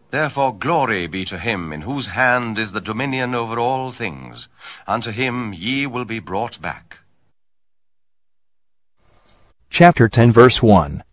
Therefore glory be to him in whose hand is the dominion over all things. Unto him ye will be brought back. Chapter 10 verse 1.